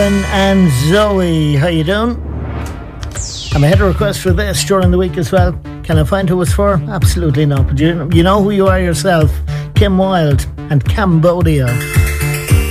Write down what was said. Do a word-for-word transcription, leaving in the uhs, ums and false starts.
Karen and Zoe. How you doing? And I had a request for this during the week as well. Can I find who it's for? Absolutely not. But you, you know who you are yourself. Kim Wilde and Cambodia.